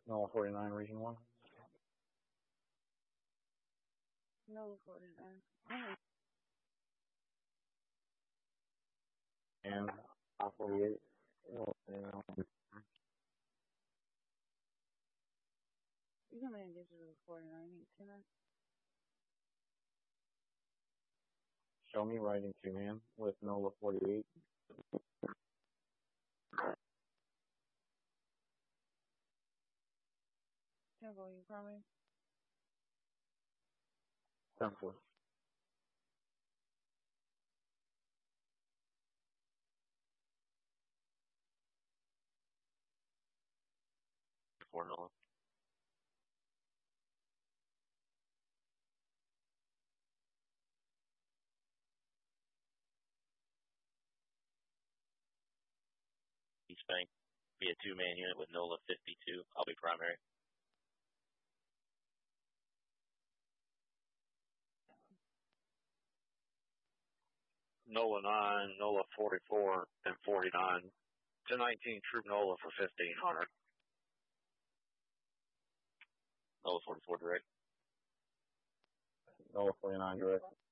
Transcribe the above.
NOLA 49, Region 1. NOLA 49. And 48. You know how many digits are 49? 18. Show me writing to man with NOLA 48. Temple, you promise? Temple. For NOLA. East Bank. Be a two-man unit with NOLA 52. I'll be primary. NOLA 9, NOLA 44, and 49. 1019 troop NOLA for 1500. NOLA 44 direct. NOLA 49 direct.